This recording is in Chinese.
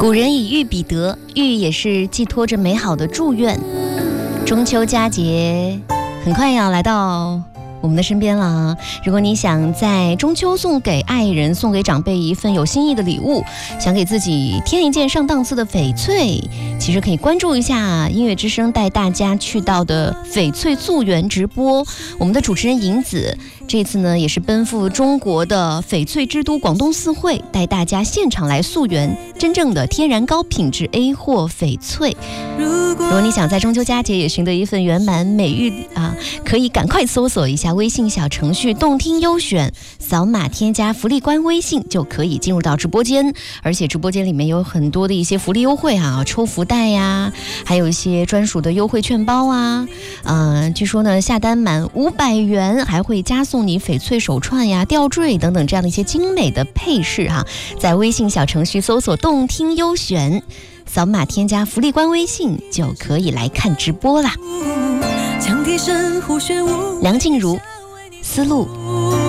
古人以玉比得，玉也是寄托着美好的祝愿。中秋佳节很快要来到我们的身边了，如果你想在中秋送给爱人、送给长辈一份有心意的礼物，想给自己添一件上档次的翡翠，其实可以关注一下音乐之声带大家去到的翡翠溯源直播。我们的主持人银子这次呢也是奔赴中国的翡翠之都广东四会，带大家现场来溯源真正的天然高品质 A 货翡翠。如果你想在中秋佳节也寻得一份圆满美玉可以赶快搜索一下微信小程序动听优选，扫码添加福利官微信就可以进入到直播间。而且直播间里面有很多的一些福利优惠抽福袋呀，还有一些专属的优惠券包据说呢下单满500元还会加送你翡翠手串呀、吊坠等等这样的一些精美的配饰在微信小程序搜索动听优选，扫码添加福利官微信就可以来看直播啦。梁静茹，丝路。